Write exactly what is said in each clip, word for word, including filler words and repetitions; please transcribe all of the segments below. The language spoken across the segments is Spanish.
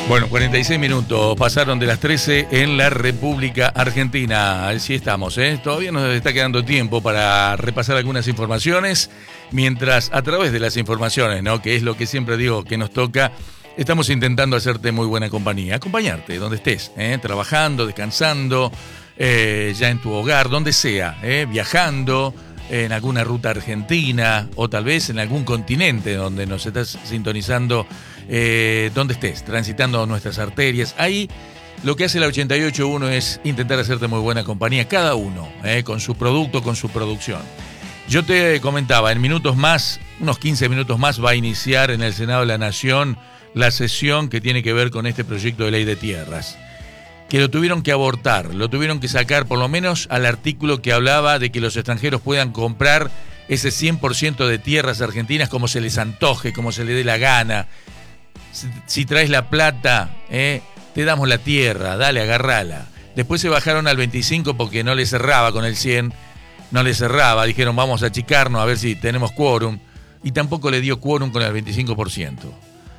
Bueno, cuarenta y seis minutos pasaron de las trece en la República Argentina. Así estamos, ¿eh? Todavía nos está quedando tiempo para repasar algunas informaciones, mientras a través de las informaciones, ¿no?, que es lo que siempre digo que nos toca, estamos intentando hacerte muy buena compañía, acompañarte donde estés, ¿eh? Trabajando, descansando, eh, ya en tu hogar, donde sea, ¿eh? Viajando, en alguna ruta argentina o tal vez en algún continente donde nos estás sintonizando, eh, donde estés, transitando nuestras arterias. Ahí lo que hace la ochenta y ocho punto uno es intentar hacerte muy buena compañía, cada uno, eh, con su producto, con su producción. Yo te comentaba, en minutos más, unos quince minutos más, va a iniciar en el Senado de la Nación la sesión que tiene que ver con este proyecto de ley de tierras, que lo tuvieron que abortar, lo tuvieron que sacar por lo menos al artículo que hablaba de que los extranjeros puedan comprar ese cien por ciento de tierras argentinas como se les antoje, como se les dé la gana. Si, si traes la plata, eh, te damos la tierra, dale, agarrala. Después se bajaron al veinticinco porque no le cerraba con el cien, no le cerraba, dijeron vamos a achicarnos a ver si tenemos quórum, y tampoco le dio quórum con el veinticinco por ciento.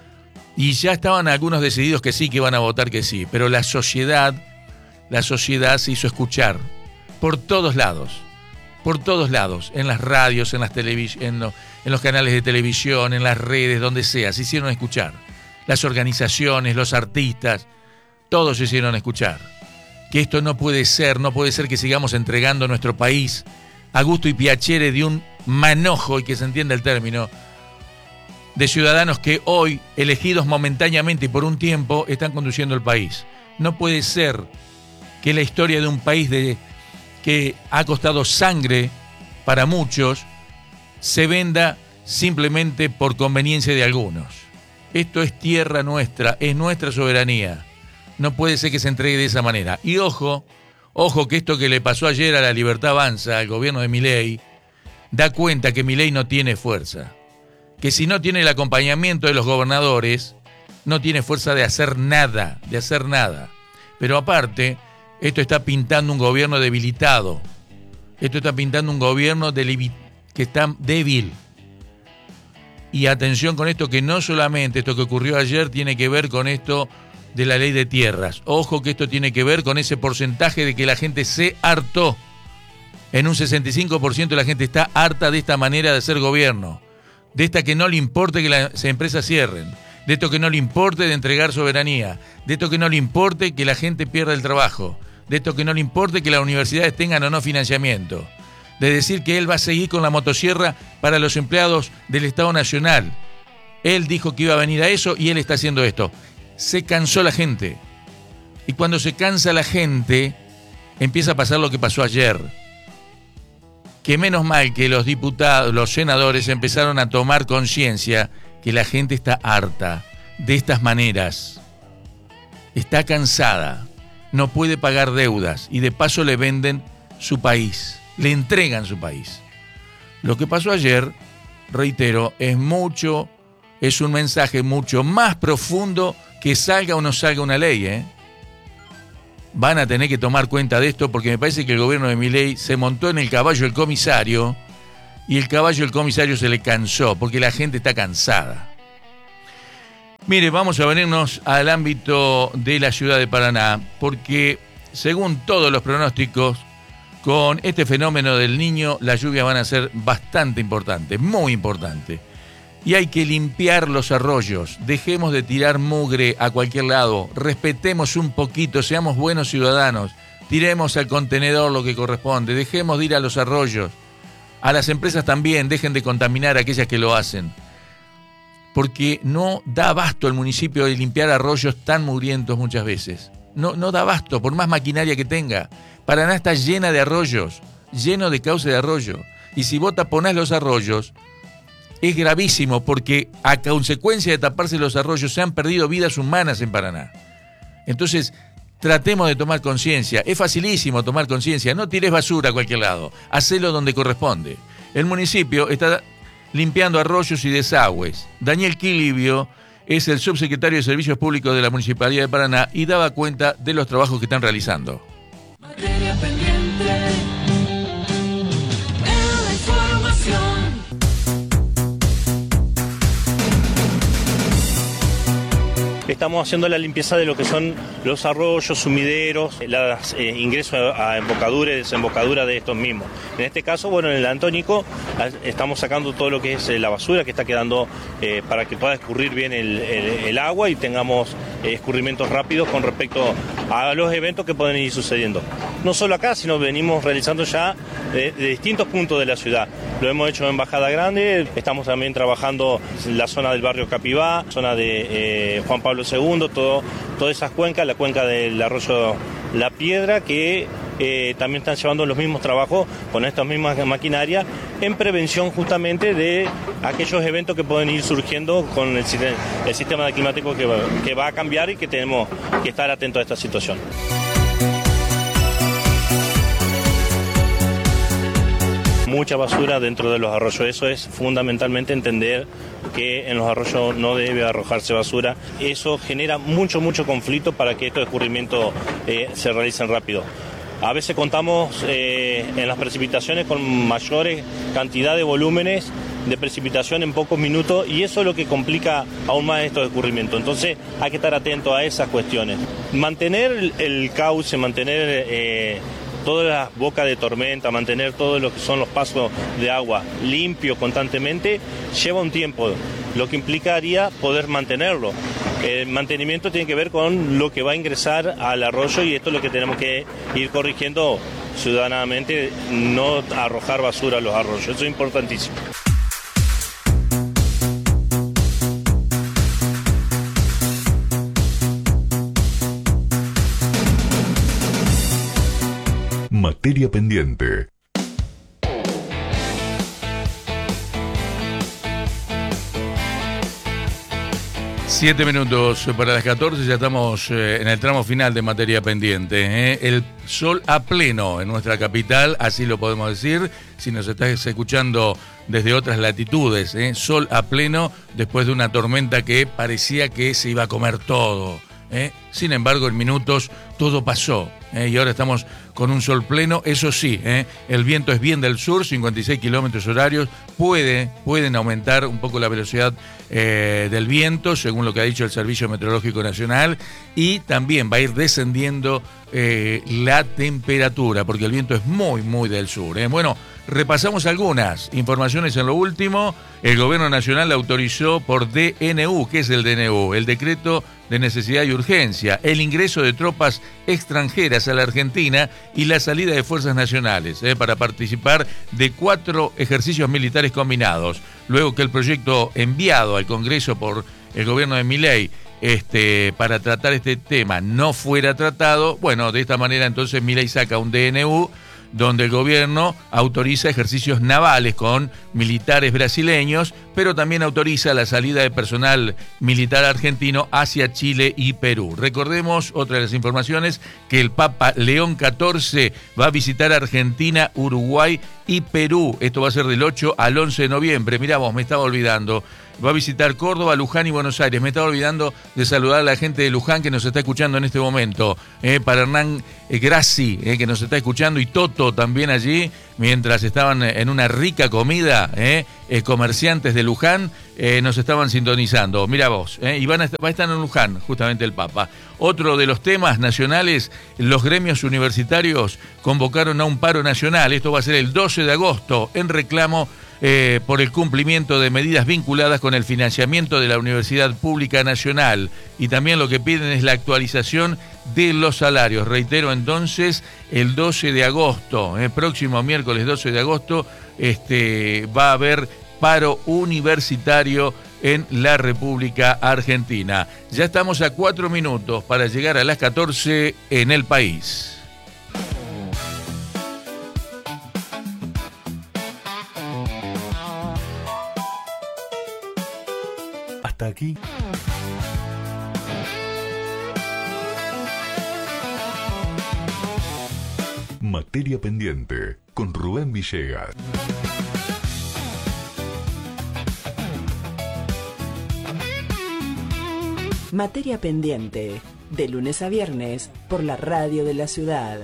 Y ya estaban algunos decididos que sí, que iban a votar que sí, pero la sociedad, la sociedad se hizo escuchar por todos lados, por todos lados, en las radios, en las televis- en, lo, en los canales de televisión, en las redes, donde sea, se hicieron escuchar. Las organizaciones, los artistas, todos se hicieron escuchar. Que esto no puede ser, no puede ser que sigamos entregando nuestro país a gusto y piacere de un manojo, y que se entienda el término, de ciudadanos que hoy, elegidos momentáneamente y por un tiempo, están conduciendo el país. No puede ser que la historia de un país de, que ha costado sangre para muchos se venda simplemente por conveniencia de algunos. Esto es tierra nuestra, es nuestra soberanía. No puede ser que se entregue de esa manera. Y ojo, ojo que esto que le pasó ayer a la Libertad Avanza, al gobierno de Milei, da cuenta que Milei no tiene fuerza. Que si no tiene el acompañamiento de los gobernadores, no tiene fuerza de hacer nada, de hacer nada. Pero aparte, esto está pintando un gobierno debilitado. Esto está pintando un gobierno de, que está débil. Y atención con esto, que no solamente esto que ocurrió ayer tiene que ver con esto de la ley de tierras. Ojo que esto tiene que ver con ese porcentaje de que la gente se hartó. En un sesenta y cinco por ciento la gente está harta de esta manera de hacer gobierno. De esta que no le importe que las empresas cierren, de esto que no le importe de entregar soberanía, de esto que no le importe que la gente pierda el trabajo, de esto que no le importe que las universidades tengan o no financiamiento, de decir que él va a seguir con la motosierra para los empleados del Estado Nacional. Él dijo que iba a venir a eso y él está haciendo esto. Se cansó la gente. Y cuando se cansa la gente, empieza a pasar lo que pasó ayer. Que menos mal que los diputados, los senadores empezaron a tomar conciencia que la gente está harta de estas maneras. Está cansada, no puede pagar deudas y de paso le venden su país, le entregan su país. Lo que pasó ayer, reitero, es mucho, es un mensaje mucho más profundo que salga o no salga una ley, ¿eh? Van a tener que tomar cuenta de esto porque me parece que el gobierno de Milei se montó en el caballo del comisario y el caballo del comisario se le cansó porque la gente está cansada. Mire, vamos a venirnos al ámbito de la ciudad de Paraná porque según todos los pronósticos, con este fenómeno del Niño, las lluvias van a ser bastante importantes, muy importantes. Y hay que limpiar los arroyos, dejemos de tirar mugre a cualquier lado, respetemos un poquito, seamos buenos ciudadanos, tiremos al contenedor lo que corresponde, dejemos de ir a los arroyos. A las empresas también, dejen de contaminar a aquellas que lo hacen. Porque no da abasto el municipio de limpiar arroyos tan mugrientos muchas veces. No, no da abasto, por más maquinaria que tenga. Paraná está llena de arroyos, lleno de cauces de arroyo. Y si vos taponás los arroyos, es gravísimo porque a consecuencia de taparse los arroyos se han perdido vidas humanas en Paraná. Entonces, tratemos de tomar conciencia. Es facilísimo tomar conciencia. No tires basura a cualquier lado. Hacelo donde corresponde. El municipio está limpiando arroyos y desagües. Daniel Quilibio es el subsecretario de Servicios Públicos de la Municipalidad de Paraná y daba cuenta de los trabajos que están realizando. Materia pendiente en la información. estamos haciendo la limpieza de lo que son los arroyos, sumideros, los eh, ingresos a, a embocadura y desembocadura de estos mismos. En este caso, bueno, en el Antónico estamos sacando todo lo que es la basura que está quedando eh, para que pueda escurrir bien el, el, el agua y tengamos eh, escurrimientos rápidos con respecto a los eventos que pueden ir sucediendo. No solo acá, sino venimos realizando ya de, de distintos puntos de la ciudad. Lo hemos hecho en Bajada Grande, estamos también trabajando en la zona del barrio Capibá, zona de eh, Juan Pablo segundo, todo, todas esas cuencas, la cuenca del arroyo La Piedra, que eh, también están llevando los mismos trabajos con estas mismas maquinarias en prevención justamente de aquellos eventos que pueden ir surgiendo con el, el sistema climático que va, que va a cambiar y que tenemos que estar atentos a esta situación. Mucha basura dentro de los arroyos, eso es fundamentalmente entender que en los arroyos no debe arrojarse basura. Eso genera mucho, mucho conflicto para que estos escurrimientos eh, se realicen rápido. A veces contamos eh, en las precipitaciones con mayores cantidades de volúmenes de precipitación en pocos minutos y eso es lo que complica aún más estos escurrimientos. Entonces hay que estar atento a esas cuestiones. Mantener el, el cauce, mantener eh, todas las bocas de tormenta, mantener todo lo que son los pasos de agua limpios constantemente, lleva un tiempo, lo que implicaría poder mantenerlo. El mantenimiento tiene que ver con lo que va a ingresar al arroyo y esto es lo que tenemos que ir corrigiendo ciudadanamente, no arrojar basura a los arroyos, eso es importantísimo. Materia pendiente. Siete minutos para las catorce, ya estamos eh, en el tramo final de materia pendiente. ¿eh? El sol a pleno en nuestra capital, así lo podemos decir, si nos estás escuchando desde otras latitudes. ¿eh? Sol a pleno después de una tormenta que parecía que se iba a comer todo. ¿eh? Sin embargo, en minutos todo pasó. ¿eh? Y ahora estamos con un sol pleno, eso sí, ¿eh? el viento es bien del sur, cincuenta y seis kilómetros horarios, puede, pueden aumentar un poco la velocidad eh, del viento, según lo que ha dicho el Servicio Meteorológico Nacional, y también va a ir descendiendo eh, la temperatura, porque el viento es muy, muy del sur. ¿eh? Bueno, repasamos algunas informaciones en lo último. El Gobierno Nacional autorizó por D N U, ¿qué es el D N U? El Decreto de Necesidad y Urgencia, el ingreso de tropas extranjeras a la Argentina y la salida de fuerzas nacionales eh, para participar de cuatro ejercicios militares combinados. Luego que el proyecto enviado al Congreso por el gobierno de Milei este, para tratar este tema no fuera tratado, bueno, de esta manera entonces Milei saca un D N U donde el gobierno autoriza ejercicios navales con militares brasileños, pero también autoriza la salida de personal militar argentino hacia Chile y Perú. Recordemos, otra de las informaciones, que el Papa León catorce va a visitar Argentina, Uruguay y Perú. Esto va a ser del ocho al once de noviembre. Mirá vos, me estaba olvidando. Va a visitar Córdoba, Luján y Buenos Aires. Me estaba olvidando de saludar a la gente de Luján que nos está escuchando en este momento. Eh, para Hernán eh, Grassi, eh, que nos está escuchando, y Toto también allí, mientras estaban en una rica comida, eh, eh, comerciantes de Luján eh, nos estaban sintonizando. Mira vos, eh, y van a, estar, va a estar en Luján, justamente el Papa. Otro de los temas nacionales, los gremios universitarios convocaron a un paro nacional. Esto va a ser el doce de agosto, en reclamo Eh, por el cumplimiento de medidas vinculadas con el financiamiento de la Universidad Pública Nacional, y también lo que piden es la actualización de los salarios. Reitero entonces, el doce de agosto, el próximo miércoles doce de agosto, este, va a haber paro universitario en la República Argentina. Ya estamos a cuatro minutos para llegar a las catorce en el país. Hasta aquí. Materia pendiente con Rubén Villegas. Materia pendiente, de lunes a viernes por la radio de la ciudad.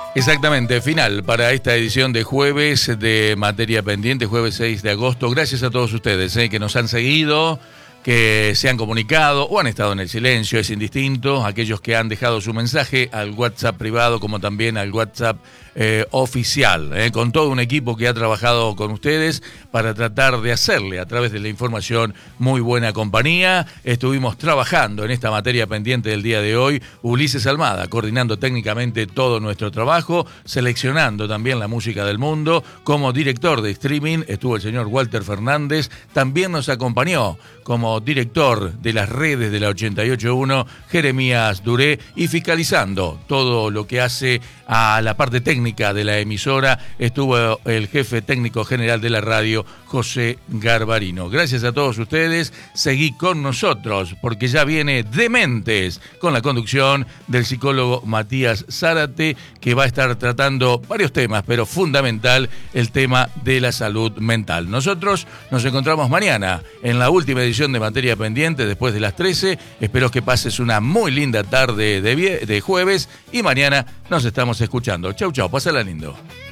Exactamente, final para esta edición de jueves de Materia Pendiente, jueves seis de agosto. Gracias a todos ustedes eh, que nos han seguido, que se han comunicado o han estado en el silencio, es indistinto. Aquellos que han dejado su mensaje al WhatsApp privado como también al WhatsApp eh, oficial, eh, con todo un equipo que ha trabajado con ustedes para tratar de hacerle a través de la información muy buena compañía. Estuvimos trabajando en esta materia pendiente del día de hoy, Ulises Almada, coordinando técnicamente todo nuestro trabajo, seleccionando también la música del mundo. Como director de streaming estuvo el señor Walter Fernández, también nos acompañó como director de las redes de la ochenta y ocho punto uno, Jeremías Duré, y fiscalizando todo lo que hace a la parte técnica de la emisora estuvo el jefe técnico general de la radio, José Garbarino. Gracias a todos ustedes, seguí con nosotros porque ya viene Dementes con la conducción del psicólogo Matías Zárate, que va a estar tratando varios temas, pero fundamental el tema de la salud mental. Nosotros nos encontramos mañana en la última edición de Materia Pendiente después de las trece. Espero que pases una muy linda tarde de, vie- de jueves y mañana nos estamos escuchando. Chau, chau, pásala lindo.